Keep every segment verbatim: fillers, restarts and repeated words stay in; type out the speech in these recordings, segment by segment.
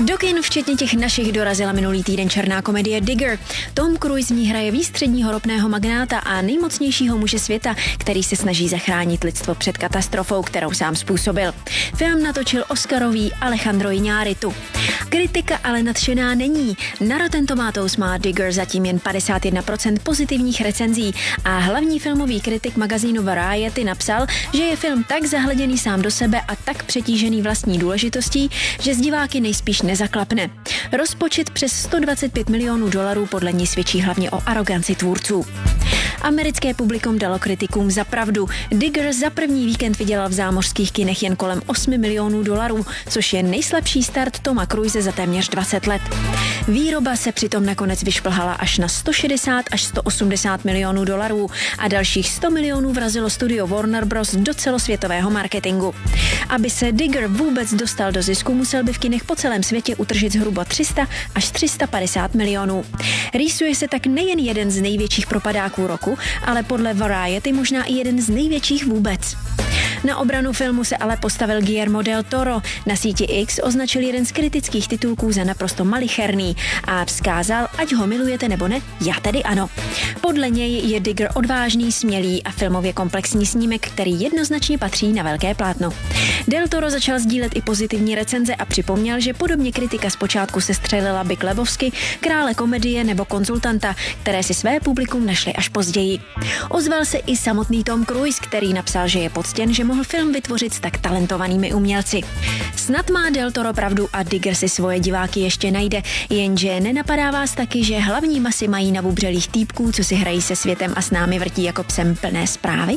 Do kin včetně těch našich dorazila minulý týden černá komedie Digger. Tom Cruise v ní hraje výstředního ropného magnáta a nejmocnějšího muže světa, který se snaží zachránit lidstvo před katastrofou, kterou sám způsobil. Film natočil Oscarový Alejandro Iñárritu. Kritika ale nadšená není. Na Rotten Tomatoes má Digger zatím jen padesát jedna procent pozitivních recenzí a hlavní filmový kritik magazínu Variety napsal, že je film tak zahleděný sám do sebe a tak přetížený vlastní důležitostí, že z diváky nejspíš nezaklapne. Rozpočet přes sto dvacet pět milionů dolarů podle ní svědčí hlavně o aroganci tvůrců. Americké publikum dalo kritikům za pravdu. Digger za první víkend vydělal v zámořských kinech jen kolem osm milionů dolarů, což je nejslabší start Toma Cruise za téměř dvacet let. Výroba se přitom nakonec vyšplhala až na sto šedesát až sto osmdesát milionů dolarů a dalších sto milionů vrazilo studio Warner Bros. Do celosvětového marketingu. Aby se Digger vůbec dostal do zisku, musel by v kinech po celém světě utržit zhruba tři sta až tři sta padesát milionů. Rýsuje se tak nejen jeden z největších propadáků roku, ale podle Variety možná i jeden z největších vůbec. Na obranu filmu se ale postavil Guillermo del Toro. Na síti X označil jeden z kritických titulků za naprosto malicherný a vzkázal, ať ho milujete nebo ne, já tedy ano. Podle něj je Digger odvážný, smělý a filmově komplexní snímek, který jednoznačně patří na velké plátno. Del Toro začal sdílet i pozitivní recenze a připomněl, že podobně kritika zpočátku se střelila Big Lebowski, Krále komedie nebo Konzultanta, které si své publikum našly až později. Ozval se i samotný Tom Cruise, který napsal, že je poctěn, že mohl film vytvořit s tak talentovanými umělci. Snad má Del Toro pravdu a Digger si svoje diváky ještě najde, jenže nenapadá vás taky, že hlavní masy mají na bubřelých týpků, co si hrají se světem a s námi vrtí jako psem plné zprávy?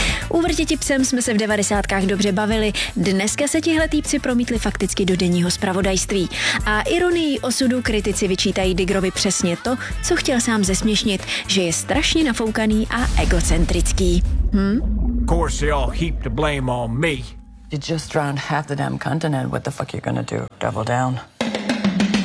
U Vrtěti psem jsme se v devadesátkách dobře bavili, dneska se tihle týpci promítli fakticky do denního zpravodajství. A ironii osudu kritici vyčítají Diggerovi přesně to, co chtěl sám zesměšnit, že je strašně nafoukaný a egocentrický. Hm? Of course they all heap the blame on me. You just drowned half the damn continent. What the fuck you gonna do? Double down?